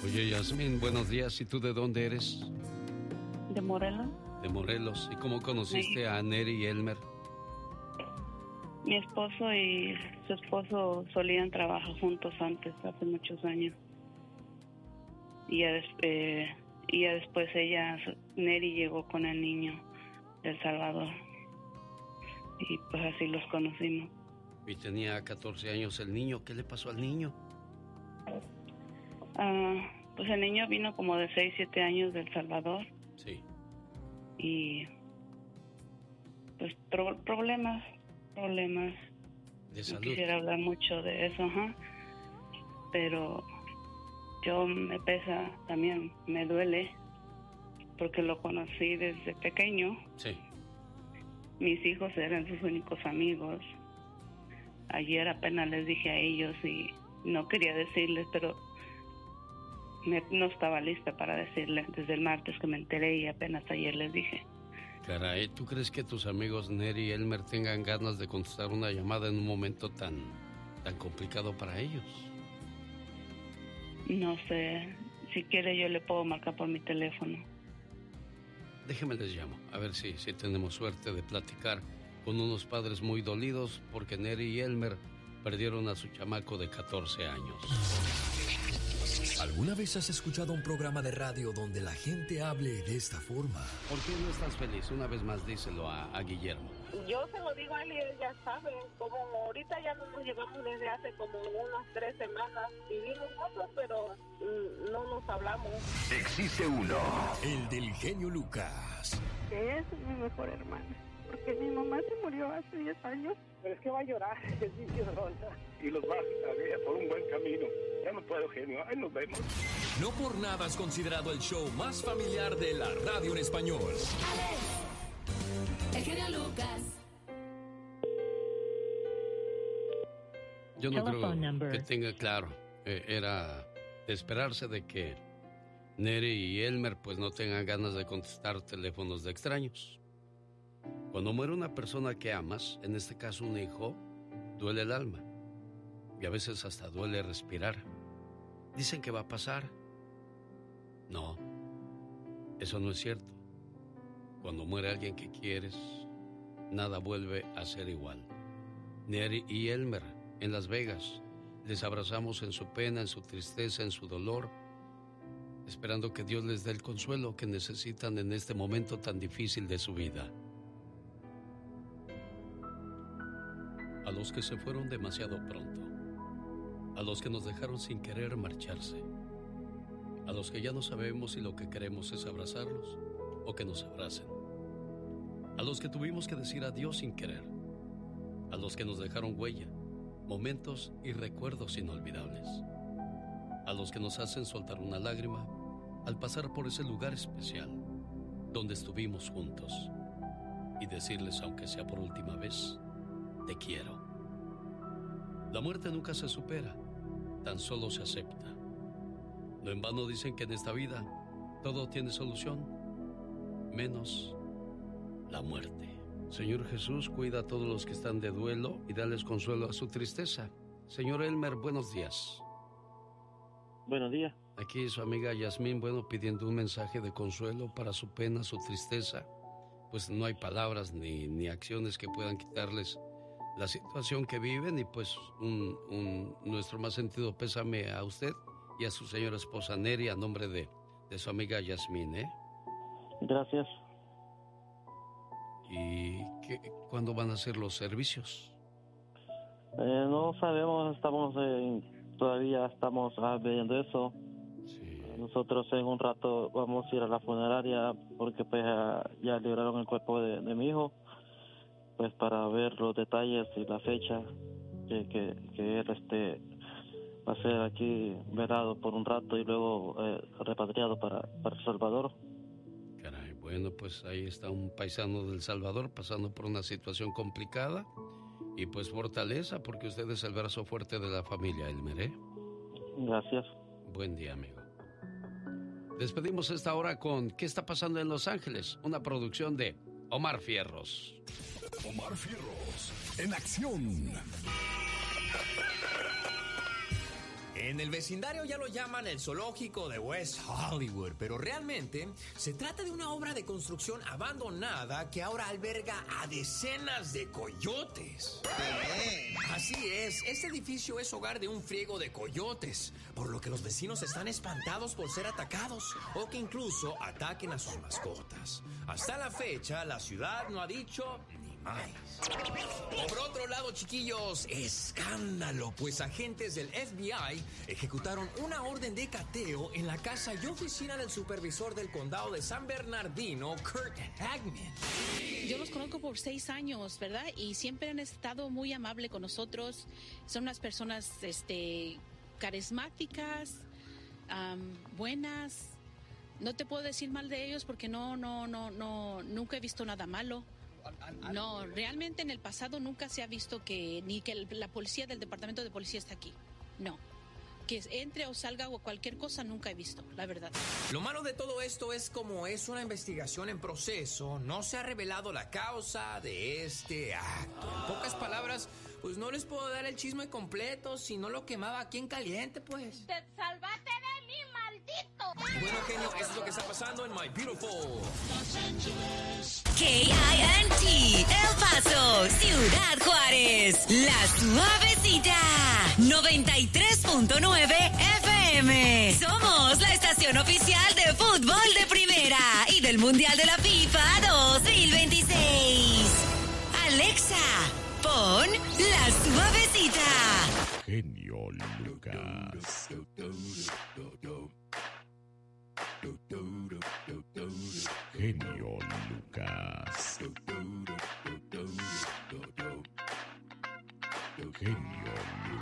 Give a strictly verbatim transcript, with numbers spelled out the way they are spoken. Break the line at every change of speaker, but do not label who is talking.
Oye, Yasmín, buenos días. ¿Y tú de dónde eres?
De Morelos.
De Morelos. ¿Y cómo conociste sí. a Neri y Elmer?
Mi esposo y su esposo solían trabajar juntos antes, hace muchos años. Y ya, des, eh, y ya después ella, Neri, llegó con el niño de El Salvador. Y pues así los conocimos.
Y tenía catorce años el niño. ¿Qué le pasó al niño?
Uh, pues el niño vino como de seis, siete años de El Salvador.
Sí.
Y pues pro- problemas, problemas.
De salud.
No quisiera hablar mucho de eso, ajá. Pero yo me pesa también, me duele, porque lo conocí desde pequeño.
Sí.
Mis hijos eran sus únicos amigos. Ayer apenas les dije a ellos y no quería decirles, pero me, no estaba lista para decirles desde el martes que me enteré y apenas ayer les dije.
Caray, ¿tú crees que tus amigos Neri y Elmer tengan ganas de contestar una llamada en un momento tan, tan complicado para ellos?
No sé, si quiere yo le puedo marcar por mi teléfono.
Déjeme les llamo, a ver si, si tenemos suerte de platicar con unos padres muy dolidos porque Neri y Elmer perdieron a su chamaco de catorce años.
¿Alguna vez has escuchado un programa de radio donde la gente hable de esta forma?
¿Por qué no estás feliz? Una vez más díselo a, a Guillermo.
Yo se lo digo a él y él ya sabe. Como ahorita ya no nos llevamos desde hace como unas tres semanas. Vivimos juntos, pero mm, no nos hablamos.
Existe uno. El del genio Lucas.
Que es mi mejor hermana. Porque mi mamá se murió hace diez años.
Pero es que va a llorar, es mi llorona. Y los va a guiar por un buen camino. Ya no puedo, genio. Ahí nos vemos.
No por nada es considerado el show más familiar de la radio en español.
Alex, el genio Lucas.
Yo no creo que tenga claro. Eh, era de esperarse de que Neri y Elmer pues no tengan ganas de contestar teléfonos de extraños. Cuando muere una persona que amas, en este caso un hijo, duele el alma. Y a veces hasta duele respirar. Dicen que va a pasar. No, eso no es cierto. Cuando muere alguien que quieres, nada vuelve a ser igual. Neri y Elmer, en Las Vegas, les abrazamos en su pena, en su tristeza, en su dolor, esperando que Dios les dé el consuelo que necesitan en este momento tan difícil de su vida. A los que se fueron demasiado pronto, a los que nos dejaron sin querer marcharse, a los que ya no sabemos si lo que queremos es abrazarlos o que nos abracen, a los que tuvimos que decir adiós sin querer, a los que nos dejaron huella, momentos y recuerdos inolvidables, a los que nos hacen soltar una lágrima al pasar por ese lugar especial donde estuvimos juntos y decirles, aunque sea por última vez, te quiero. La muerte nunca se supera, tan solo se acepta. No en vano dicen que en esta vida todo tiene solución, menos la muerte. Señor Jesús, cuida a todos los que están de duelo y dales consuelo a su tristeza. Señor Elmer, buenos días.
Buenos días.
Aquí su amiga Yasmín, bueno, pidiendo un mensaje de consuelo para su pena, su tristeza. Pues no hay palabras ni, ni acciones que puedan quitarles la situación que viven y pues un, un, nuestro más sentido pésame a usted y a su señora esposa Neri a nombre de, de su amiga Yasmín, ¿eh?
Gracias.
¿Y qué, cuándo van a ser los servicios?
Eh, no sabemos, estamos eh, todavía estamos ah, viendo eso.
Sí.
Nosotros en un rato vamos a ir a la funeraria porque pues ah, ya libraron el cuerpo de, de mi hijo, pues para ver los detalles y la fecha que, que, que él este va a ser aquí velado por un rato y luego eh, repatriado para, para El Salvador.
Caray, bueno, pues ahí está un paisano del Salvador pasando por una situación complicada y pues fortaleza porque usted es el brazo fuerte de la familia, Elmer, ¿eh?
Gracias.
Buen día, amigo. Despedimos esta hora con ¿Qué está pasando en Los Ángeles? Una producción de Omar Fierros.
Omar Fierros, en acción.
En el vecindario ya lo llaman el zoológico de West Hollywood, pero realmente se trata de una obra de construcción abandonada que ahora alberga a decenas de coyotes. ¿Qué? Así es, este edificio es hogar de un friego de coyotes, por lo que los vecinos están espantados por ser atacados o que incluso ataquen a sus mascotas. Hasta la fecha, la ciudad no ha dicho ni más. Por otro lado, chiquillos, escándalo, pues agentes del F B I ejecutaron una orden de cateo en la casa y oficina del supervisor del condado de San Bernardino, Kurt Hagman.
Yo los conozco por seis años, ¿verdad? Y siempre han estado muy amables con nosotros. Son unas personas este, carismáticas, um, buenas. No te puedo decir mal de ellos porque no, no, no, no, nunca he visto nada malo. No, realmente en el pasado nunca se ha visto que ni que el, la policía del departamento de policía está aquí. No. Que entre o salga o cualquier cosa nunca he visto, la verdad.
Lo malo de todo esto es como es una investigación en proceso, no se ha revelado la causa de este acto. En pocas palabras, pues no les puedo dar el chisme completo si no lo quemaba aquí en caliente, pues.
¡Te salvaste de mí, maldito!
Bueno, genio, eso es lo que está pasando en My Beautiful Los Angeles.
K I N T, El Paso, Ciudad Juárez, La Suavecita, noventa y tres punto nueve F M. Somos la estación oficial de fútbol de primera y del Mundial de la FIFA dos mil veintiséis. Alexa, pon La Suavecita.
Genio Lucas. Genio Lucas. Genio